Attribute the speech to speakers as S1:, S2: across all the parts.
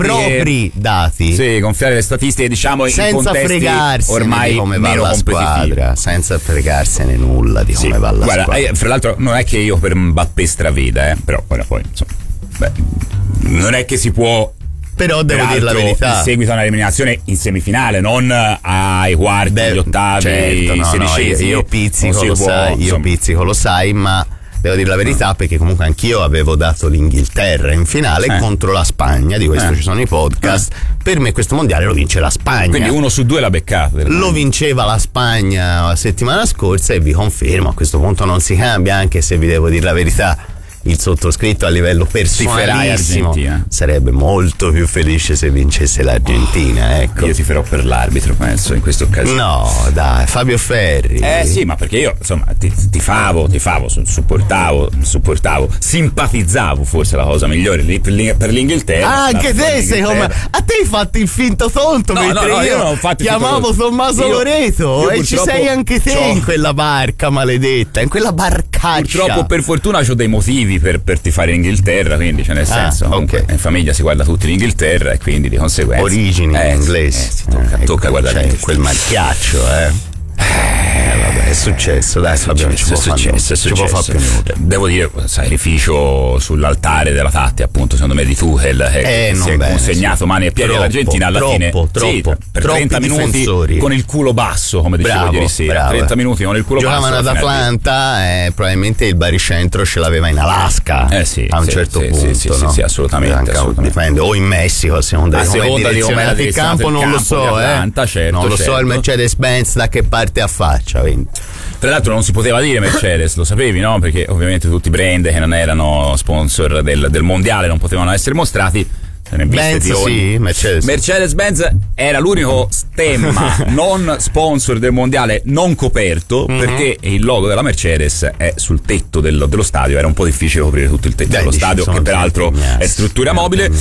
S1: propri dati.
S2: Sì, gonfiare le statistiche, diciamo,
S1: senza
S2: in contesti
S1: fregarsene
S2: ormai
S1: di come va
S2: meno
S1: la squadra, senza fregarsene nulla di come va la squadra.
S2: Fra l'altro non è che io per Mbappé straveda, però poi insomma, non è che si può.
S1: Però devo dire la verità,
S2: in seguito a un'eliminazione in semifinale, non ai quarti, agli ottavi,
S1: certo,
S2: sedicesimi,
S1: io pizzico, lo sai, ma devo dire la verità, perché comunque anch'io avevo dato l'Inghilterra in finale contro la Spagna, di questo ci sono i podcast. Per me questo mondiale lo vince la Spagna.
S2: Quindi 1 su 2 l'ha beccato.
S1: Lo vinceva la Spagna la settimana scorsa e vi confermo, a questo punto non si cambia, anche se vi devo dire la verità, il sottoscritto a livello personalissimo sarebbe molto più felice se vincesse l'Argentina, ecco.
S2: Io tiferò per l'arbitro, penso, in questa occasione.
S1: No, dai, Fabio Ferri.
S2: Sì, ma perché io insomma tifavo, supportavo, simpatizzavo, forse la cosa migliore per l'Inghilterra.
S1: Anche te sei come a te hai fatto il finto tonto, mentre io non ho fatto chiamavo Tommaso Loreto e ci sei anche te in quella barca maledetta, in quella barcaccia.
S2: Purtroppo, per fortuna, ho dei motivi per tifare l'Inghilterra, quindi nel senso, comunque, in famiglia si guarda tutti l'Inghilterra e quindi di conseguenza
S1: origini inglesi,
S2: tocca guardare
S1: quel marchiaccio, vabbè, è successo, dai, Fabio, non ci può fare più nulla.
S2: Devo dire, sacrificio sull'altare della tattica, appunto, secondo me, di Tuchel, che si è consegnato mani e piedi all'Argentina alla fine.
S1: Troppo,
S2: per 30 minuti
S1: difensori
S2: con il culo basso, come dicevo ieri sera. 30 minuti con il culo basso.
S1: Giocavano ad Atlanta e probabilmente il baricentro ce l'aveva in Alaska a un certo punto.
S2: Sì, assolutamente.
S1: Dipende, o in Messico, a seconda di come era il campo, non lo so, non lo so il Mercedes-Benz da che parte affaccia.
S2: Tra l'altro non si poteva dire Mercedes, lo sapevi, no? Perché ovviamente tutti i brand che non erano sponsor del mondiale non potevano essere mostrati. Mercedes-Benz era l'unico stemma non sponsor del mondiale non coperto, perché il logo della Mercedes è sul tetto dello stadio. Era un po' difficile coprire tutto il tetto dello stadio, che peraltro è struttura mobile.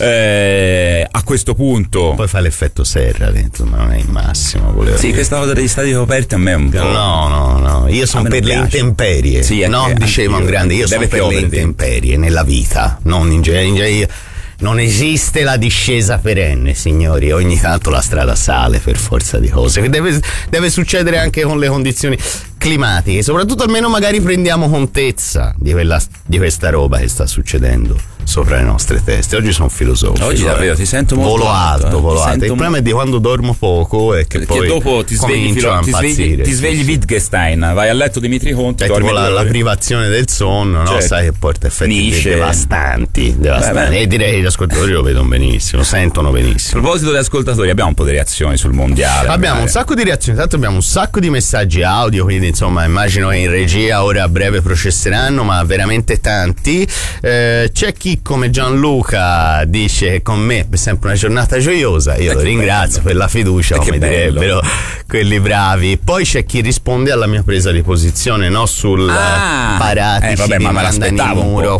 S2: A questo punto
S1: poi fa l'effetto serra dentro, ma non è il massimo.
S2: Questa cosa degli stadi coperti a me è un po'.
S1: No, io sono per le intemperie. Diceva un grande, io sono per le intemperie nella vita, non in genere. Non esiste la discesa perenne, signori, ogni tanto la strada sale per forza di cose, deve succedere anche con le condizioni climatiche, soprattutto almeno magari prendiamo contezza di questa roba che sta succedendo sopra le nostre teste. Oggi sono filosofico.
S2: Oggi davvero ti sento molto
S1: volo alto. Il problema è di quando dormo poco e che poi
S2: dopo ti svegli Wittgenstein, vai a letto Dimitri Conti,
S1: tipo la privazione del sonno, no? Sai che porta effetti devastanti. E direi che gli ascoltatori lo vedono benissimo, sentono benissimo.
S2: A proposito degli ascoltatori, abbiamo un po' di reazioni sul mondiale.
S1: Abbiamo un sacco di reazioni, tanto abbiamo un sacco di messaggi audio, quindi insomma immagino che in regia ora a breve processeranno, ma veramente tanti. C'è chi come Gianluca dice che con me è sempre una giornata gioiosa, io lo ringrazio per la fiducia, come direbbero quelli bravi. Poi c'è chi risponde alla mia presa di posizione, no, sul Paratici di Mandanimuro.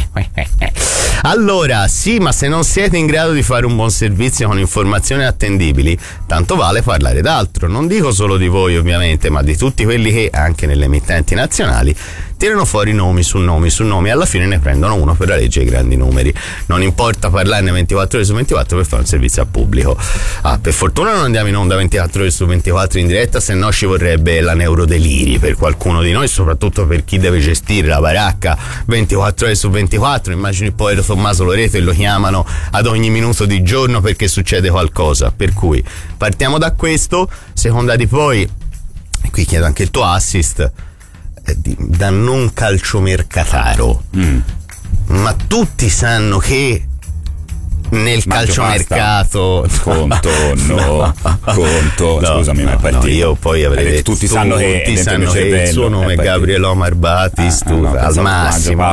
S1: Allora sì, ma se non siete in grado di fare un buon servizio con informazioni attendibili, tanto vale parlare d'altro. Non dico solo di voi ovviamente, ma di tutti quelli che anche nelle emittenti nazionali tirano fuori nomi su nomi e alla fine ne prendono uno per la legge dei grandi numeri. Non importa parlarne 24 ore su 24 per fare un servizio al pubblico. Per fortuna non andiamo in onda 24 ore su 24 in diretta, se no ci vorrebbe la neurodeliri per qualcuno di noi, soprattutto per chi deve gestire la baracca 24 ore su 24. Immagino il povero Tommaso Loreto e lo chiamano ad ogni minuto di giorno perché succede qualcosa. Per cui partiamo da questo. Seconda di poi, e qui chiedo anche il tuo assist, da non calciomercataro, ma tutti sanno che nel calciomercato
S2: Conto scusami, ma è partito.
S1: Io poi avrei detto
S2: tutti sanno che
S1: il suo nome è Gabriele Omar Battistuta, al massimo,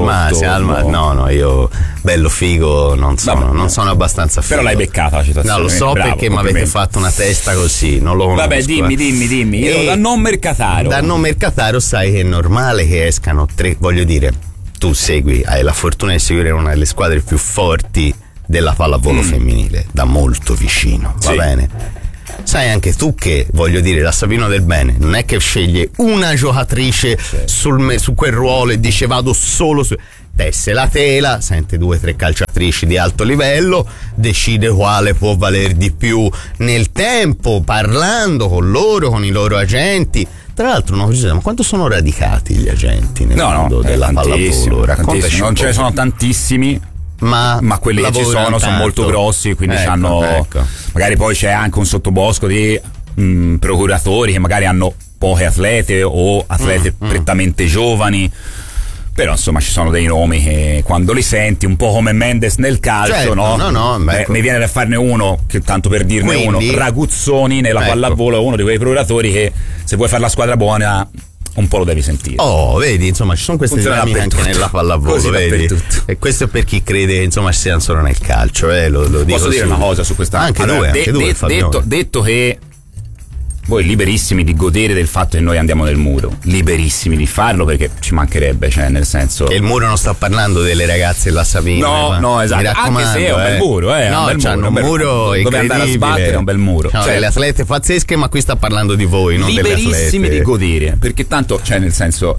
S1: io bello figo non sono abbastanza figo.
S2: Però l'hai beccata la citazione.
S1: No, lo so, perché mi avete fatto una testa così, non lo conosco.
S2: Vabbè, dimmi. Io da non mercataro sai che è normale che escano tre, voglio dire, tu hai la fortuna di seguire una delle squadre più forti della pallavolo femminile da molto vicino, va bene? Sai anche tu che, voglio dire, la Savino del Bene non è che sceglie una giocatrice su quel ruolo e dice vado solo su,
S1: tesse la tela, sente 2 o 3 calciatrici di alto livello, decide quale può valer di più nel tempo, parlando con loro, con i loro agenti. Tra l'altro una curiosità, ma quanto sono radicati gli agenti nel mondo della pallavolo? Raccontaci.
S2: Non ce ne sono tantissimi, ma quelli che ci sono molto grossi, quindi ecco. Magari poi c'è anche un sottobosco di procuratori che magari hanno poche atlete o atlete prettamente giovani. Però insomma ci sono dei nomi che quando li senti, un po' come Mendes nel calcio,
S1: certo, no,
S2: mi viene da farne uno, che tanto per dirne uno, Raguzzoni nella pallavolo è uno di quei procuratori che se vuoi fare la squadra buona un po' lo devi sentire.
S1: Oh, vedi, insomma ci sono queste dinamiche anche nella pallavolo, vedi? E questo è per chi crede, insomma, ci siano solo nel calcio, lo dico.
S2: Posso dire una cosa su questa?
S1: Anche due,
S2: detto che voi liberissimi di godere del fatto che noi andiamo nel muro, liberissimi di farlo, perché ci mancherebbe, cioè nel senso
S1: che il muro non sta parlando delle ragazze della Sabina,
S2: no, esatto, anche se è un bel muro,
S1: un muro
S2: dove andare a sbattere è un bel muro,
S1: cioè le atlete pazzesche, ma qui sta parlando di voi, non delle atlete.
S2: Liberissimi di godere, perché tanto, cioè nel senso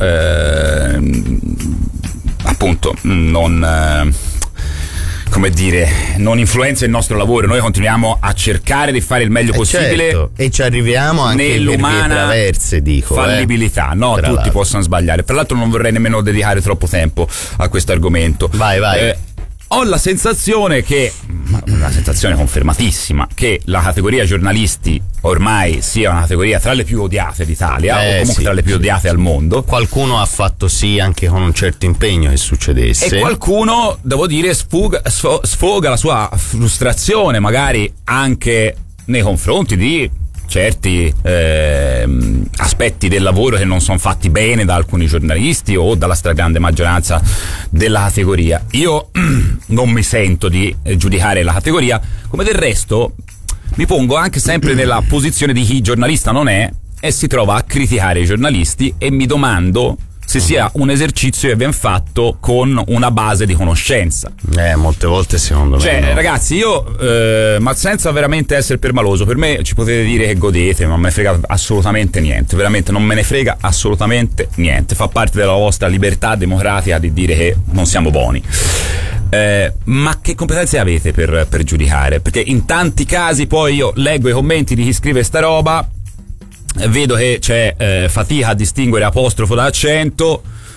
S2: appunto non come dire, non influenza il nostro lavoro. Noi continuiamo a cercare di fare il meglio possibile,
S1: certo. E ci arriviamo anche
S2: nell'umana
S1: traverse, dico,
S2: fallibilità, no? Tutti l'altro possono sbagliare. Tra l'altro non vorrei nemmeno dedicare troppo tempo a questo argomento.
S1: Vai.
S2: Ho la sensazione una sensazione confermatissima, che la categoria giornalisti ormai sia una categoria tra le più odiate d'Italia, o comunque tra le più odiate al mondo.
S1: Qualcuno ha fatto sì anche con un certo impegno che succedesse,
S2: e qualcuno, devo dire, sfoga la sua frustrazione magari anche nei confronti di certi aspetti del lavoro che non sono fatti bene da alcuni giornalisti o dalla stragrande maggioranza della categoria. Io non mi sento di giudicare la categoria, come del resto mi pongo anche sempre nella posizione di chi giornalista non è e si trova a criticare i giornalisti, e mi domando se sia un esercizio che viene fatto con una base di conoscenza.
S1: Molte volte secondo me.
S2: Cioè,
S1: no.
S2: Ragazzi, io ma senza veramente essere permaloso, per me ci potete dire che godete, ma non me ne frega assolutamente niente, veramente non me ne frega assolutamente niente. Fa parte della vostra libertà democratica di dire che non siamo buoni. Ma che competenze avete per giudicare? Perché in tanti casi poi io leggo i commenti di chi scrive sta roba, vedo che c'è fatica a distinguere apostrofo da accento,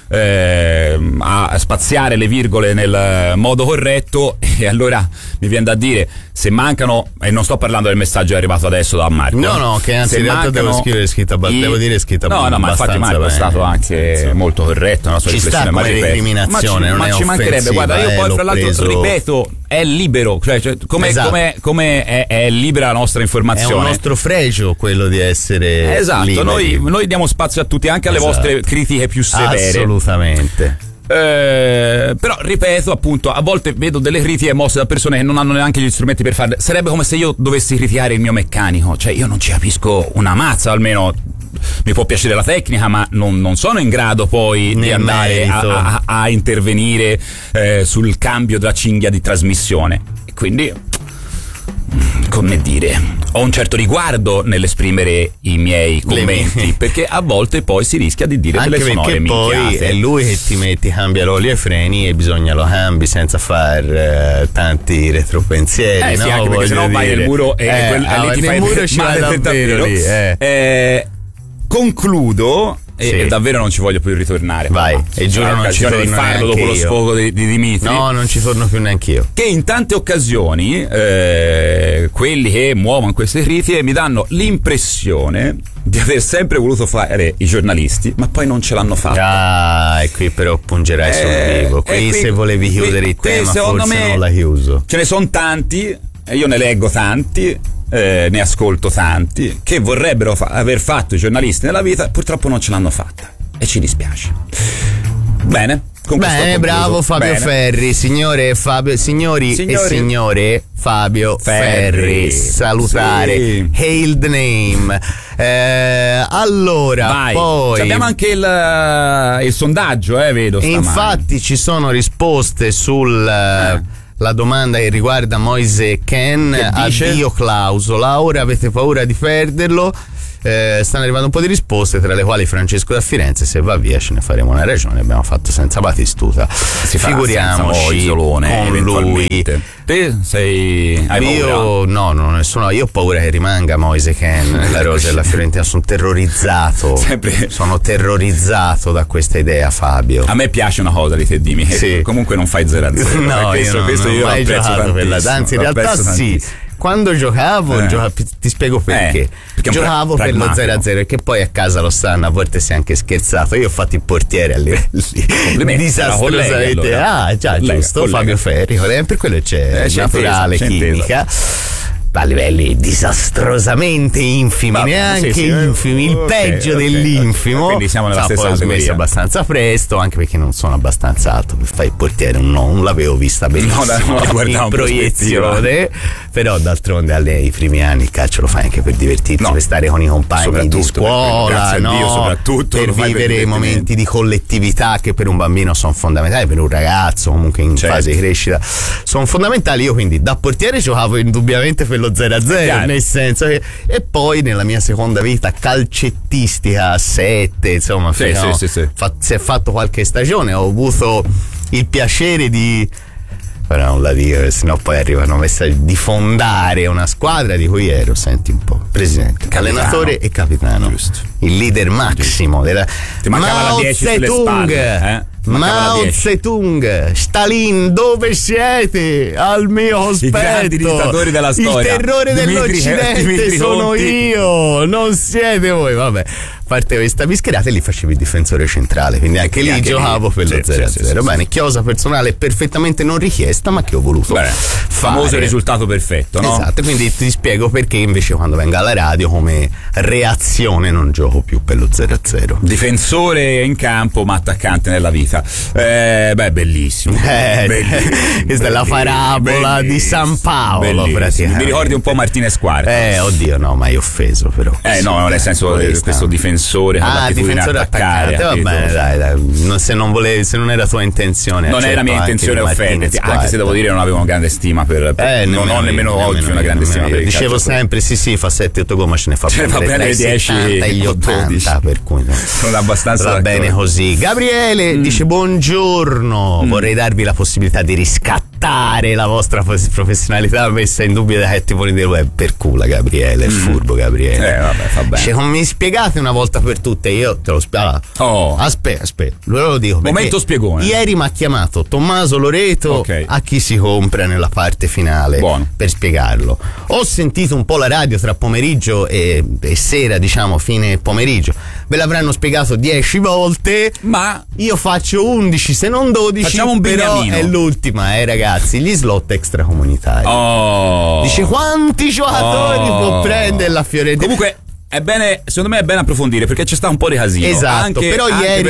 S2: a spaziare le virgole nel modo corretto, e allora mi viene da dire, se mancano, e non sto parlando del messaggio che è arrivato adesso da Marco,
S1: no, che anzi in realtà devo dire scritta
S2: ma infatti Marco è stato anche molto corretto nella sua
S1: ci
S2: riflessione,
S1: sta come recriminazione,
S2: ma ci mancherebbe, guarda, io poi fra l'altro ripeto, è libero, cioè come è libera la nostra informazione,
S1: è un nostro fregio quello di essere
S2: noi diamo spazio a tutti, anche alle vostre critiche più severe,
S1: assolutamente.
S2: Però ripeto, appunto, a volte vedo delle critiche mosse da persone che non hanno neanche gli strumenti per farle. Sarebbe come se io dovessi criticare il mio meccanico, cioè io non ci capisco una mazza, almeno mi può piacere la tecnica, ma non sono in grado poi di andare a intervenire sul cambio della cinghia di trasmissione, e quindi, come dire, ho un certo riguardo nell'esprimere i miei commenti, perché a volte poi si rischia di dire
S1: anche
S2: delle sonore
S1: minchiate. Poi è lui che ti cambia l'olio ai freni e bisogna lo cambi senza far tanti retropensieri,
S2: sì, anche perché sennò vai nel muro e lì ti fai
S1: muro ci vai davvero lì.
S2: Concludo e davvero non ci voglio più ritornare.
S1: Vai, e giuro non ci torno
S2: di farlo dopo lo sfogo di Dimitri.
S1: No, non ci torno più neanch'io.
S2: Che in tante occasioni quelli che muovono queste critiche mi danno l'impressione di aver sempre voluto fare i giornalisti, ma poi non ce l'hanno fatto.
S1: E qui però pungerai sul vivo. Qui se volevi chiudere il tema, forse
S2: me
S1: non l'hai chiuso.
S2: Ce ne sono tanti, e io ne leggo tanti, ne ascolto tanti, che vorrebbero aver fatto i giornalisti nella vita, purtroppo non ce l'hanno fatta, e ci dispiace. Bene,
S1: bravo Fabio Ferri, signori e signore Fabio Ferri, salutare, hailed name. Allora,
S2: vai.
S1: Poi
S2: abbiamo anche il sondaggio, vedo stamane.
S1: Infatti ci sono risposte sul la domanda che riguarda Moise Ken, addio clausola, ora avete paura di perderlo. stanno arrivando un po' di risposte, tra le quali Francesco da Firenze: se va via ce ne faremo una ragione. Abbiamo fatto senza Batistuta, figuriamoci con lui.
S2: Te hai
S1: io paura? No, nessuno. Io ho paura che rimanga Moise Kean, la Rosa e la Fiorentina. Sono terrorizzato. Sono terrorizzato da questa idea, Fabio.
S2: A me piace una cosa di te, dimmi, che comunque non fai 0-0.
S1: No, questo io mai giocato per la danza. In realtà sì. Quando giocavo, ti spiego perché. Giocavo per lo 0-0, e che poi a casa lo sanno, a volte si è anche scherzato. Io ho fatto il portiere a livelli disastrosamente. Giusto, Fabio Ferri, per quello c'è naturale chimica. A livelli disastrosamente infimi, neanche infimi, il peggio dell'infimo.
S2: Quindi siamo nella stessa
S1: categoria. Ho smesso abbastanza presto, anche perché non sono abbastanza alto per fare il portiere, non l'avevo vista benissimo in proiezione, però d'altronde ai primi anni il calcio lo fai anche per divertirti, per stare con i compagni di scuola, per vivere momenti di collettività che per un bambino sono fondamentali, per un ragazzo comunque in fase di crescita sono fondamentali. Io quindi da portiere giocavo indubbiamente per lo 0-0, nel senso che, e poi nella mia seconda vita calcettistica a 7, insomma, si è fatto qualche stagione, ho avuto il piacere di, però non la dico, sennò poi arrivano messaggi, di fondare una squadra di cui ero, senti un po', presidente, allenatore e capitano, giusto, il leader massimo della Mao Zedong. Mao Zedong, Stalin, dove siete? Al mio cospetto.
S2: I grandi dittatori della storia.
S1: Il terrore dell'Occidente sono io, non siete voi. Vabbè, a parte questa bischerata, e lì facevi il difensore centrale, quindi anche lì giocavo per lo 0-0. Bene, chiosa personale perfettamente non richiesta, ma che ho voluto fare.
S2: Famoso risultato perfetto, no?
S1: Esatto, quindi ti spiego perché invece quando vengo alla radio come reazione non gioco più per lo 0-0.
S2: Difensore in campo ma attaccante nella vita. Bellissimo.
S1: Questa è la parabola di San Paolo, praticamente.
S2: Mi ricordi un po' Martinez Quarta.
S1: Oddio, no, ma hai offeso però.
S2: No, nel senso questo difensore con l'attitudine ad attaccare.
S1: Va bene, dai. Se non era tua intenzione.
S2: Non era mia intenzione offenderti, anche se devo dire non avevo una grande stima non ho nemmeno oggi una grande stima per il
S1: dicevo
S2: calcio.
S1: Sempre sì, fa 7-8 gol, ma ce ne fa bene
S2: 10
S1: e gli 80, per cui
S2: sono abbastanza
S1: va bene così. Gabriele dice: buongiorno, vorrei darvi la possibilità di riscattare la vostra professionalità messa in dubbio dai cattivoni del web. Per culo, Gabriele, furbo Gabriele.
S2: Vabbè, fa bene.
S1: Dice: mi spiegate una volta per tutte, io te lo spiego. Aspetta, lo dico.
S2: Momento spiegone.
S1: Ieri mi ha chiamato Tommaso Loreto a chi si compra nella parte finale.
S2: Buono.
S1: Per spiegarlo. Ho sentito un po' la radio tra pomeriggio e sera, diciamo fine pomeriggio. Ve l'avranno spiegato 10 volte,
S2: ma
S1: io faccio 11 se non 12.
S2: Facciamo un
S1: però
S2: beniamino.
S1: È l'ultima, ragazzi, gli slot extracomunitari. Dice: quanti giocatori può prendere la Fiorentina?
S2: Comunque è bene, secondo me è bene approfondire, perché c'è sta un po' di casino.
S1: Esatto, però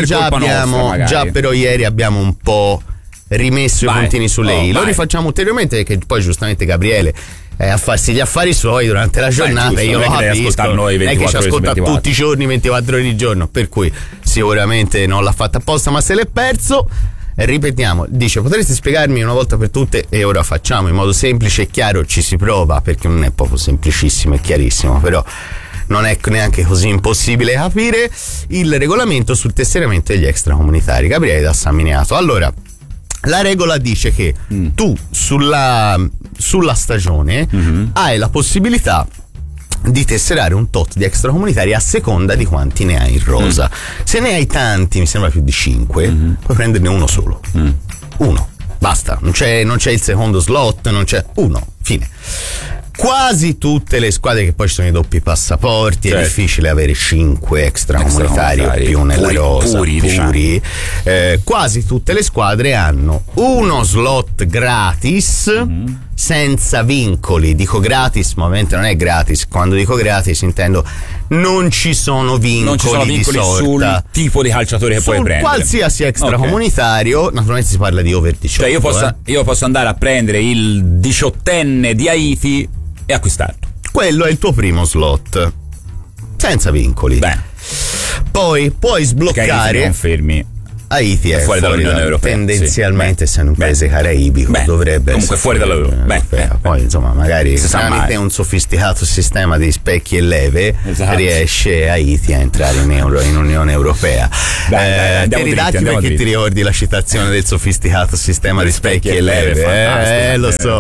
S1: ieri abbiamo un po' rimesso i puntini su lei. Lo rifacciamo ulteriormente, perché poi giustamente Gabriele è a farsi gli affari suoi durante la giornata. Io lo capisco, non è che ci ascolta tutti i giorni, 24 ore di giorno, per cui sicuramente non l'ha fatta apposta, ma se l'è perso. Ripetiamo, dice: potreste spiegarmi una volta per tutte? E ora facciamo in modo semplice e chiaro, ci si prova, perché non è proprio semplicissimo e chiarissimo, però non è neanche così impossibile capire il regolamento sul tesseramento degli extracomunitari. Gabriele da San Miniato. Allora, la regola dice che tu sulla stagione hai la possibilità di tesserare un tot di extracomunitari a seconda di quanti ne hai in rosa. Se ne hai tanti, mi sembra più di 5, puoi prenderne uno solo. Uno, basta, non c'è il secondo slot, non c'è uno, fine. Quasi tutte le squadre, che poi ci sono i doppi passaporti, è difficile avere 5 extracomunitari o più nella rosa puri. Diciamo. Quasi tutte le squadre hanno uno slot gratis senza vincoli. Dico gratis, ma ovviamente non è gratis. Quando dico gratis intendo non ci sono vincoli di sorta
S2: sul tipo di calciatore che puoi prendere.
S1: Qualsiasi extracomunitario, naturalmente si parla di over 18.
S2: Cioè io posso andare a prendere il 18enne di Haiti e acquistarlo.
S1: Quello è il tuo primo slot senza vincoli.
S2: Beh.
S1: Poi puoi sbloccare.
S2: Confermi.
S1: Haiti è fuori
S2: dall'Unione Europea.
S1: Tendenzialmente, essendo un paese caraibico, dovrebbe
S2: comunque
S1: essere
S2: fuori dall'Unione Europea.
S1: Poi, insomma, magari tramite un sofisticato sistema di specchi e leve riesce Haiti a entrare in Unione Europea. Ti ridacchi perché ti ricordi la citazione del sofisticato sistema di specchi e leve? Lo so.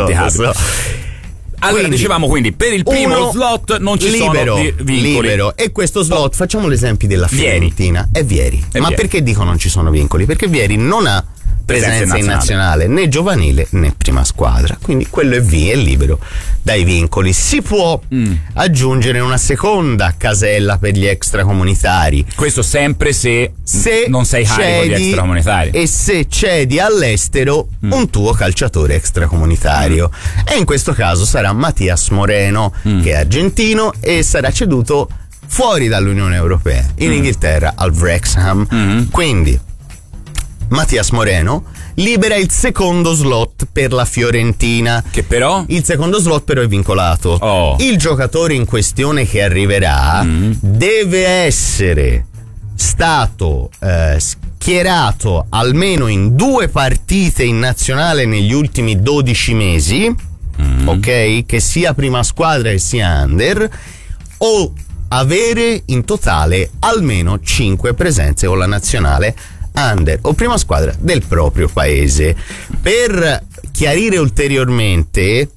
S2: Allora, quindi, dicevamo per il primo slot non ci sono vincoli.
S1: Libero. E questo slot, facciamo l'esempio della Fiorentina, è Vieri. Ma perché dico non ci sono vincoli? Perché Vieri non ha presenza in nazionale né giovanile né prima squadra, quindi quello è via, è libero dai vincoli. Si può aggiungere una seconda casella per gli extracomunitari,
S2: questo sempre se non sei carico di extracomunitari
S1: e se cedi all'estero un tuo calciatore extracomunitario, e in questo caso sarà Matias Moreno, che è argentino e sarà ceduto fuori dall'Unione Europea, in Inghilterra, al Wrexham. Quindi Matias Moreno libera il secondo slot per la Fiorentina,
S2: che però
S1: il secondo slot però è vincolato. Il giocatore in questione che arriverà deve essere stato schierato almeno in 2 partite in nazionale negli ultimi 12 mesi, ok? Che sia prima squadra che sia under, o avere in totale almeno 5 presenze con la nazionale under o prima squadra del proprio paese. Per chiarire ulteriormente,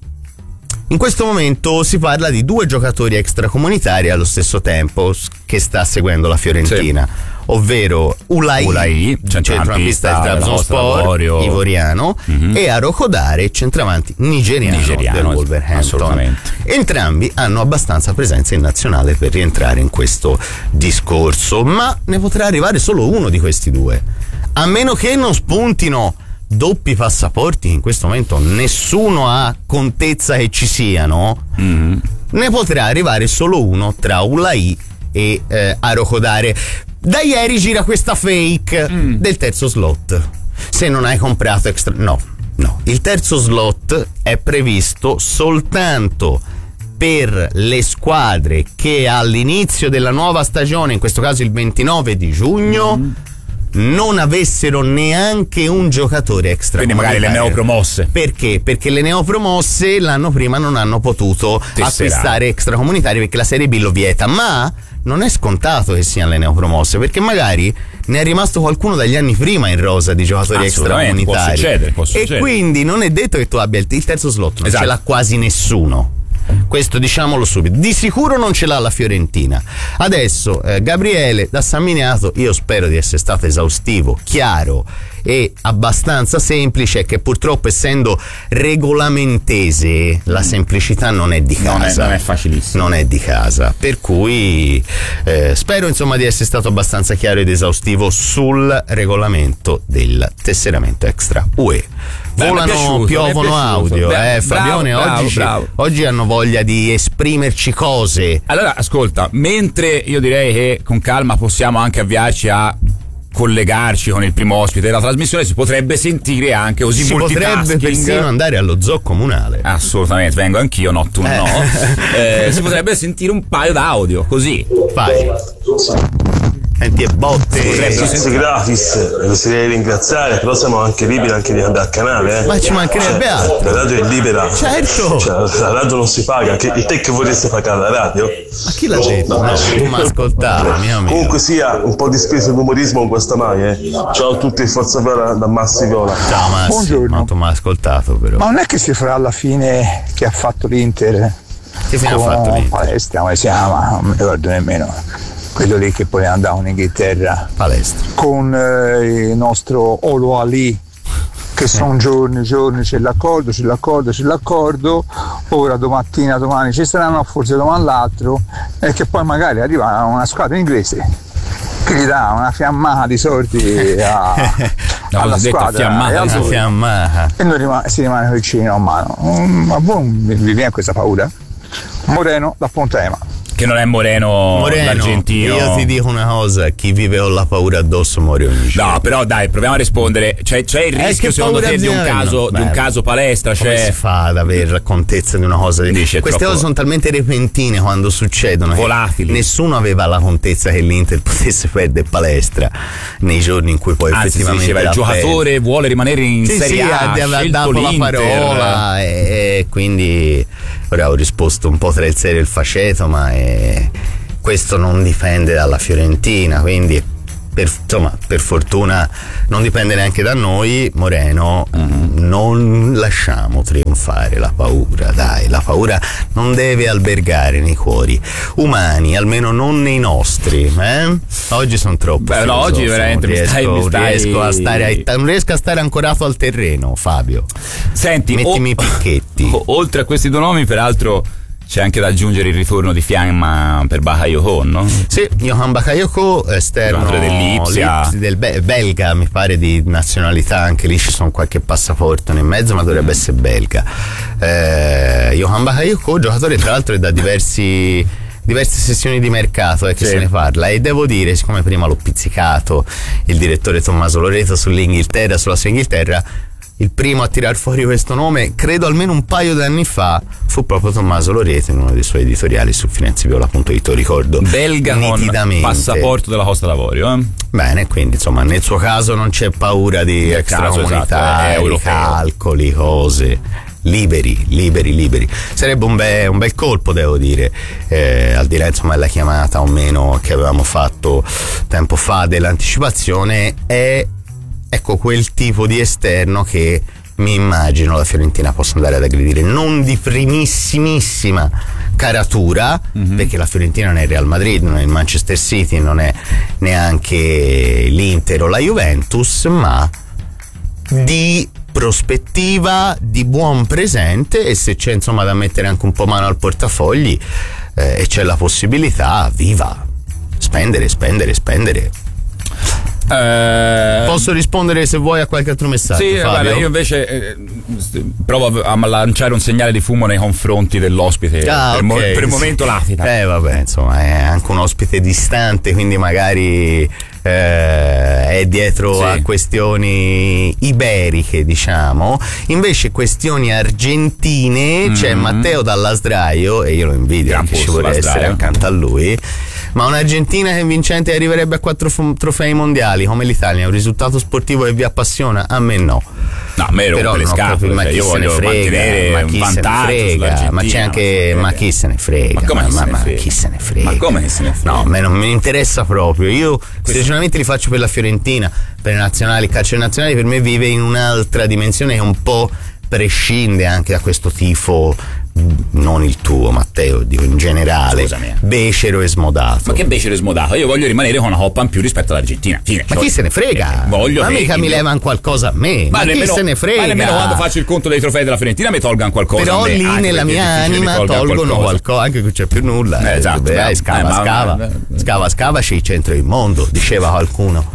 S1: in questo momento si parla di 2 giocatori extracomunitari allo stesso tempo che sta seguendo la Fiorentina, ovvero Ulai, centrocampista del Trabzonspor ivoriano, e Arokodare, centravanti nigeriano del Wolverhampton. Entrambi hanno abbastanza presenza in nazionale per rientrare in questo discorso, ma ne potrà arrivare solo uno di questi 2, a meno che non spuntino doppi passaporti. In questo momento nessuno ha contezza che ci siano. Ne potrà arrivare solo uno tra Ulai e Arokodare. Da ieri gira questa fake del terzo slot. Se non hai comprato extra, no, il terzo slot è previsto soltanto per le squadre che all'inizio della nuova stagione, in questo caso il 29 di giugno, non avessero neanche un giocatore extra.
S2: Quindi magari le neopromosse.
S1: Perché? Perché le neopromosse l'anno prima non hanno potuto acquistare extracomunitari perché la Serie B lo vieta, ma non è scontato che siano le neopromosse, perché magari ne è rimasto qualcuno dagli anni prima in rosa di giocatori extracomunitari. Può succedere. E quindi non è detto che tu abbia il terzo slot, non ce l'ha quasi nessuno. Questo diciamolo subito. Di sicuro non ce l'ha la Fiorentina. Adesso Gabriele da San Miniato, io spero di essere stato esaustivo, chiaro e abbastanza semplice, che purtroppo essendo regolamentese la semplicità non è di casa,
S2: non è facilissimo,
S1: non è di casa, per cui spero insomma di essere stato abbastanza chiaro ed esaustivo sul regolamento del tesseramento extra UE. Volano, piovono audio, Fabione, oggi hanno voglia di esprimerci cose.
S2: Allora ascolta, mentre io direi che con calma possiamo anche avviarci a collegarci con il primo ospite della trasmissione, si potrebbe sentire anche così
S1: si potrebbe persino andare allo zoo comunale.
S2: Assolutamente, vengo anch'io, no, tu no. Si potrebbe sentire un paio d'audio così.
S1: Vai. Senti, e botte
S3: gratis, desidero ringraziare, però siamo anche liberi anche di andare al canale,
S1: ma ci mancherebbe altro.
S3: La radio è libera,
S1: certo,
S3: la radio non si paga, il te che vorreste pagare la radio?
S1: Ma chi l'ha detto? No, tu mi ascoltavi, mio amico.
S3: Comunque sia, un po' di spesa d'umorismo non costa mai, Ciao a tutti, forza Viola da Massi Viola.
S1: Ciao Massi. Buongiorno. Ma tu mi hai ascoltato però.
S4: Ma non è che si farà alla fine che ha fatto l'Inter?
S1: Che fine ha fatto l'Inter?
S4: Palestra, come si chiama? Non mi ricordo nemmeno. Quello lì che poi andava in Inghilterra.
S1: Palestra.
S4: Con il nostro Olo Ali, che sono giorni, c'è l'accordo. Ora domani ci saranno, forse domani l'altro, e che poi magari arriva una squadra inglese che gli dà una fiammata di soldi alla squadra e noi si rimane vicino a mano. Ma voi vi viene questa paura? Moreno da Pontema.
S2: Che non è Moreno l'argentino.
S1: Io ti dico una cosa, chi vive con la paura addosso muore ogni giorno.
S2: No, però dai, proviamo a rispondere. C'è il rischio secondo te di un caso palestra?
S1: Come si fa ad avere contezza di una cosa? Queste cose sono talmente repentine quando succedono,
S2: volatili.
S1: Nessuno aveva la contezza che l'Inter potesse perdere palestra nei giorni in cui poi effettivamente
S2: il giocatore vuole rimanere in Serie A,
S1: aveva dato la parola e quindi ora ho risposto un po' tra il serio e il faceto, ma questo non dipende dalla Fiorentina, quindi per fortuna non dipende neanche da noi. Moreno, non lasciamo trionfare la paura, dai, la paura non deve albergare nei cuori umani, almeno non nei nostri, Oggi sono troppo
S2: oggi veramente
S1: non riesco a stare ancorato al terreno, Fabio.
S2: Senti,
S1: mettimi i picchetti.
S2: Oltre a questi due nomi, peraltro c'è anche da aggiungere il ritorno di Fiamma per Bakayoko, no?
S1: Sì, Johan Bakayoko, esterno
S2: dell'Ipsia,
S1: del belga, mi pare di nazionalità, anche lì ci sono qualche passaporto in mezzo, ma dovrebbe essere belga. Johan Bakayoko, giocatore tra l'altro è da diverse sessioni di mercato che se ne parla, e devo dire, siccome prima l'ho pizzicato il direttore Tommaso Loreto sulla sua Inghilterra, il primo a tirar fuori questo nome, credo almeno un paio d'anni fa, fu proprio Tommaso Loreto in uno dei suoi editoriali su finanziviola.it, ricordo.
S2: Belga con passaporto della Costa d'Avorio.
S1: Bene, quindi insomma nel suo caso non c'è paura di extracomunitari, calcoli, cose. Liberi. Sarebbe un bel colpo, devo dire, al di là insomma della chiamata o meno che avevamo fatto tempo fa dell'anticipazione. È quel tipo di esterno che mi immagino la Fiorentina possa andare ad aggredire, non di primissimissima caratura, perché la Fiorentina non è il Real Madrid, non è il Manchester City, non è neanche l'Inter o la Juventus, ma di prospettiva, di buon presente, e se c'è insomma da mettere anche un po' mano al portafogli e c'è la possibilità, viva, spendere. Posso rispondere se vuoi a qualche altro messaggio?
S2: Sì,
S1: Fabio?
S2: Guarda, io invece provo a lanciare un segnale di fumo nei confronti dell'ospite. Per il momento latita.
S1: Vabbè, insomma, è anche un ospite distante, quindi magari è dietro a questioni iberiche, diciamo. Invece questioni argentine, c'è Matteo Dall'Asdraio, e io lo invidio perché ci vorrei essere accanto a lui. Ma un'Argentina che vincente arriverebbe a 4 trofei mondiali come l'Italia è un risultato sportivo che vi appassiona? A me no.
S2: No, a me
S1: però
S2: le scatole,
S1: ma chi se ne frega, ma c'è anche ma chi se ne frega, chi se ne frega,
S2: ma come se ne frega?
S1: No, a me non mi interessa proprio. Io questi ragionamenti li faccio per la Fiorentina, per le nazionali. Il calcio nazionale per me vive in un'altra dimensione che un po' prescinde anche da questo tifo, non il tuo Matteo, dico in generale.
S2: Scusami.
S1: Becero e smodato.
S2: Ma che becero e smodato? Io voglio rimanere con una coppa in più rispetto all'Argentina. Fine.
S1: Ma chi se ne frega?
S2: Voglio
S1: ma mica mi levano qualcosa a me. Ma chi se ne frega?
S2: Ma nemmeno quando faccio il conto dei trofei della Fiorentina mi tolgano qualcosa.
S1: Però lì nella mia anima tolgono qualcosa, anche che c'è più nulla.
S2: Esatto.
S1: Scava c'è il centro del mondo, diceva qualcuno.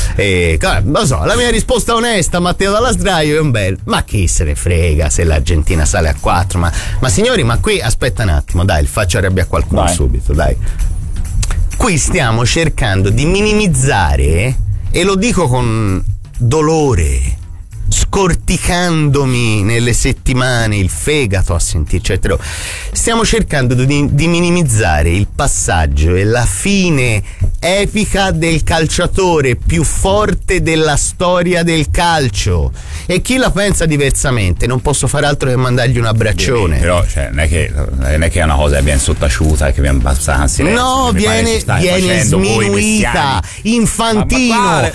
S1: Lo so, la mia risposta onesta, Matteo Dall'Asdraio, è un bel ma chi se ne frega se l'Argentina sale a 4. Ma signori, ma qui aspetta un attimo, dai, faccio arrabbiare qualcuno subito, dai. Qui stiamo cercando di minimizzare, e lo dico con dolore, scorticandomi nelle settimane il fegato a sentirci, eccetera. Stiamo cercando di minimizzare il passaggio e la fine epica del calciatore più forte della storia del calcio, e chi la pensa diversamente non posso fare altro che mandargli un abbraccione.
S2: Però non è che è una cosa che viene sottaciuta e che viene passata in silenzio.
S1: No, viene sminuita. Infantino.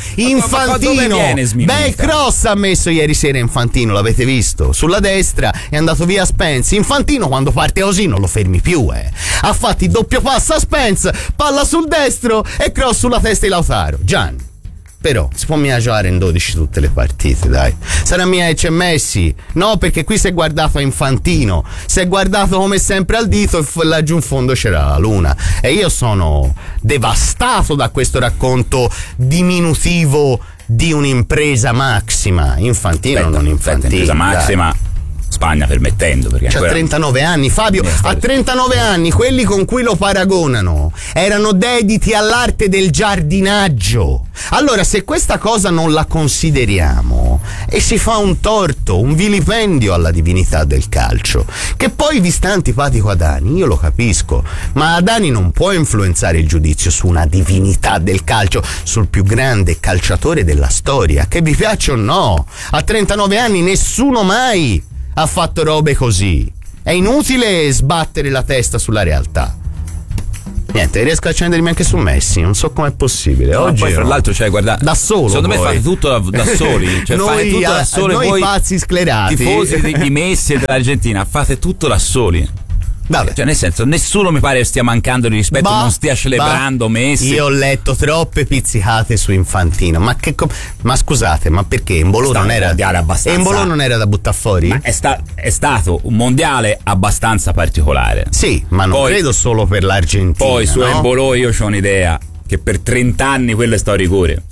S1: Bel cross ha messo ieri sera Infantino, l'avete visto? Sulla destra è andato via Spence. Infantino quando parte così non lo fermi più, Ha fatto il doppio passo a Spence, palla sul destro e cross sulla testa di Lautaro. Gian. Però si può mica giocare in 12 tutte le partite, dai. Sarà mia e c'è Messi? No, perché qui si è guardato a Infantino, si è guardato come sempre al dito e laggiù in fondo c'era la luna. E io sono devastato da questo racconto diminutivo di un'impresa massima. Infantino, non Infantino.
S2: Impresa massima.
S5: Spagna, permettendo, perché
S2: c'ha 39 anni, Fabio. A 39 anni quelli con cui lo paragonano erano dediti all'arte del giardinaggio. Allora, se questa cosa non la consideriamo, e si fa un torto, un vilipendio alla divinità del calcio, che poi vi sta antipatico ad Adani, io lo capisco, ma Adani non può influenzare il giudizio su una divinità del calcio, sul più grande calciatore della storia, che vi piaccia o no. A 39 anni nessuno mai ha fatto robe così. È inutile sbattere la testa sulla realtà. Niente, riesco a accendermi anche su Messi, non so com'è possibile. Oggi
S5: poi, fra l'altro, cioè, guarda,
S2: da solo.
S5: Secondo me fate tutto da soli. Cioè,
S2: noi,
S5: fate tutto da soli.
S2: Noi
S5: voi
S2: pazzi sclerati,
S5: tifosi di Messi e dell'Argentina, fate tutto da soli.
S2: Vabbè.
S5: Cioè, nel senso, nessuno mi pare stia mancando di rispetto, non stia celebrando Messi.
S2: Io ho letto troppe pizzicate su Infantino, ma scusate, ma perché Embolo non era Embolo non era da buttare fuori?
S5: Ma è stato un mondiale abbastanza particolare.
S2: Sì, ma non credo solo per l'Argentina.
S5: Poi su Embolo io ho un'idea che per 30 anni quello è stato rigore.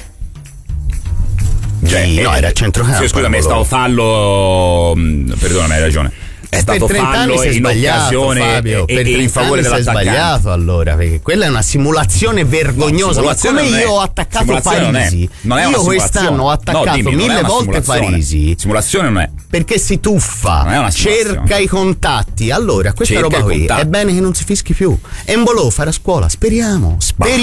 S2: Cioè, no, era a centrocampo.
S5: Sì, scusami, è stato fallo. Perdonami, hai ragione. È stato fallo in occasione,
S2: Fabio,
S5: e in favore dell'attaccante.
S2: Sbagliato, allora, perché quella è una simulazione vergognosa. Ma come io ho attaccato Parisi, io quest'anno ho attaccato 1000 volte Parisi.
S5: Simulazione non è,
S2: perché si tuffa, cerca i contatti. Allora, questa roba qui è bene che non si fischi più. Embolo farà scuola, speriamo.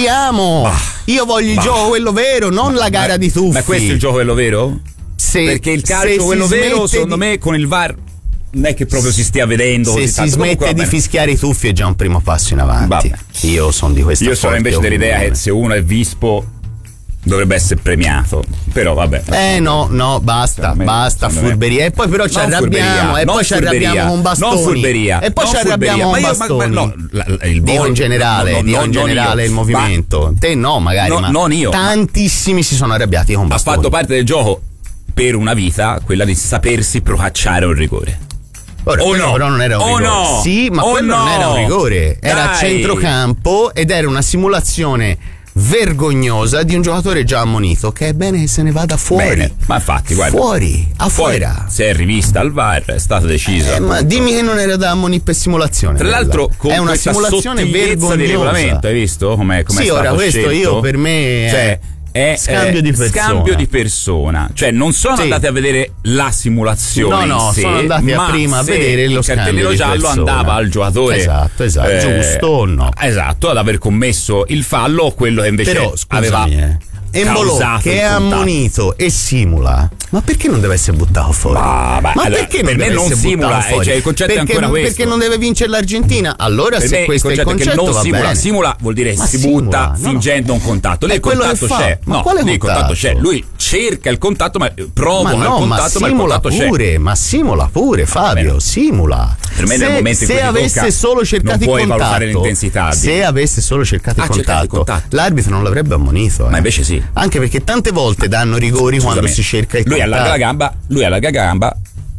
S2: Io voglio il gioco quello vero, non la gara di tuffi.
S5: Ma questo è il gioco quello vero? Perché il calcio quello vero, secondo me, con il VAR non è che proprio si stia vedendo.
S2: Se si smette di fischiare i tuffi è già un primo passo in avanti. Io sono di questa.
S5: Io sono invece dell'idea che se uno è vispo dovrebbe essere premiato. Però vabbè.
S2: No, basta furberia. E poi però ci arrabbiamo. E poi ci arrabbiamo con bastoni.
S5: Non furberia.
S2: E poi ci arrabbiamo con bastoni. Dico in generale il movimento. Te no, magari. Ma
S5: non io.
S2: Tantissimi si sono arrabbiati con bastoni.
S5: Ha fatto parte del gioco per una vita quella di sapersi procacciare un rigore.
S2: Ora, però non era un rigore.
S5: No.
S2: Sì, ma quello non era un rigore. Era a centrocampo ed era una simulazione vergognosa di un giocatore già ammonito, che è bene che se ne vada fuori.
S5: Bene, ma infatti, guarda,
S2: afuera.
S5: Se è rivista al VAR è stata decisa.
S2: Ma dimmi che non era da ammonire per simulazione.
S5: Tra l'altro, con
S2: è una simulazione vergognosa
S5: di regolamento, hai visto come
S2: sì,
S5: è
S2: ora questo
S5: scelto?
S2: Io per me
S5: è
S2: scambio di persona.
S5: Cioè non sono andati a vedere la simulazione in sé,
S2: sono andati prima a vedere lo scambio di persona.
S5: Il cartellino giallo andava al giocatore
S2: esatto, giusto o no,
S5: esatto, ad aver commesso il fallo, o quello che invece
S2: però,
S5: aveva
S2: Embolo che è ammonito e simula, ma perché non deve essere buttato fuori?
S5: Ma
S2: perché
S5: per me non simula, cioè il concetto è ancora questo.
S2: Perché non deve vincere l'Argentina? Allora per se questo è il concetto,
S5: che non
S2: va
S5: simula,
S2: bene.
S5: Simula vuol dire si butta fingendo un contatto. Lì il contatto c'è. Lì il contatto c'è. Lui cerca il contatto, ma provoca il contatto, ma il contatto c'è.
S2: Ma simula pure, Fabio, simula.
S5: Per me nel momento in cui
S2: avesse solo cercato il contatto,
S5: l'intensità.
S2: Se avesse solo cercato il contatto, l'arbitro non l'avrebbe ammonito.
S5: Ma invece sì.
S2: Anche perché tante volte danno rigori quando si cerca il contatto.
S5: Lui allarga la gamba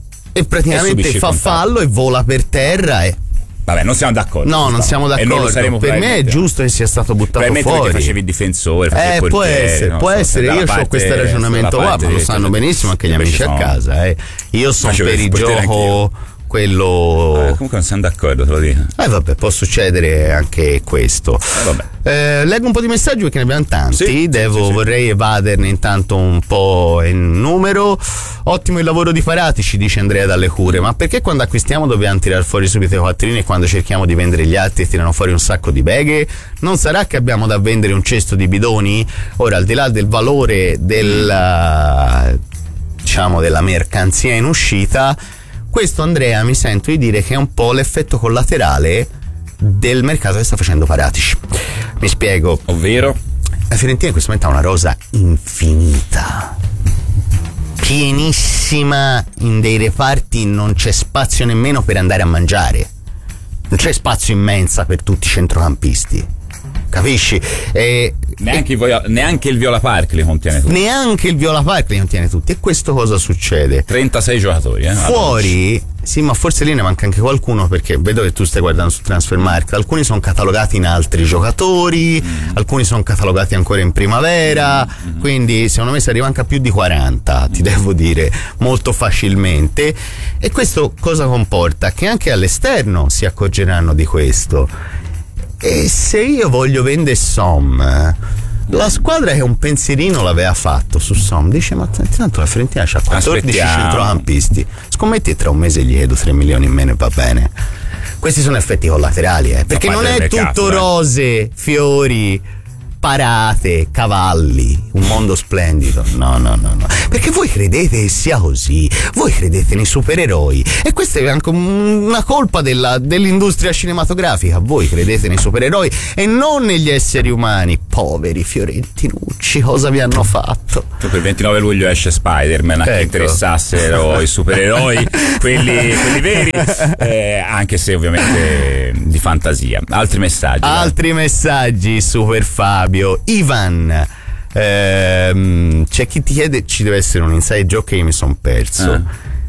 S2: e praticamente fa fallo e vola per terra e
S5: vabbè, non siamo d'accordo.
S2: No, non siamo d'accordo. Per me è giusto che sia stato buttato fuori.
S5: Perché facevi il difensore, facevi il portiere,
S2: può essere. Io ho questo ragionamento qua, ma lo sanno benissimo anche gli amici a casa. Io sono per il gioco quello.
S5: Comunque non siamo d'accordo, te lo dico.
S2: Vabbè, può succedere anche questo. Leggo un po' di messaggi perché ne abbiamo tanti. Vorrei evaderne intanto un po' in numero. Ottimo il lavoro di Parati, ci dice Andrea dalle Cure. Ma perché quando acquistiamo dobbiamo tirare fuori subito i quattrini e quando cerchiamo di vendere gli altri tirano fuori un sacco di beghe? Non sarà che abbiamo da vendere un cesto di bidoni? Ora, al di là del valore della mercanzia in uscita, questo, Andrea, mi sento di dire che è un po' l'effetto collaterale del mercato che sta facendo Paratici. Mi spiego.
S5: Ovvero?
S2: La Fiorentina in questo momento ha una rosa infinita, pienissima, in dei reparti non c'è spazio nemmeno per andare a mangiare, non c'è spazio in mensa per tutti i centrocampisti, capisci?
S5: Neanche il Viola Park li contiene tutti.
S2: Neanche il Viola Park li contiene tutti. E questo cosa succede?
S5: 36 giocatori.
S2: Fuori Sì, ma forse lì ne manca anche qualcuno, perché vedo che tu stai guardando su Transfermarkt. Alcuni sono catalogati in altri giocatori, alcuni sono catalogati ancora in primavera, quindi secondo me si arriva anche a più di 40, ti devo dire, molto facilmente. E questo cosa comporta? Che anche all'esterno si accorgeranno di questo. E se io voglio vendere Somme, la squadra che un pensierino l'aveva fatto su Somme dice: ma tanto la Fiorentina c'ha 14 centrocampisti, scommetti tra un mese gli chiedo 3 milioni in meno e va bene. Questi sono effetti collaterali, perché non è tutto rose, fiori, parate, cavalli, un mondo splendido. No. Perché voi credete che sia così, voi credete nei supereroi, e questa è anche una colpa dell'industria cinematografica. Voi credete nei supereroi e non negli esseri umani. Poveri fiorentinucci, cosa vi hanno fatto?
S5: Per il 29 luglio esce Spider-Man, a chi interessassero i supereroi, quelli veri, anche se ovviamente di fantasia. Altri messaggi, Super Fabio. Ivan, c'è chi ti chiede, ci deve essere un inside joke che io mi sono perso.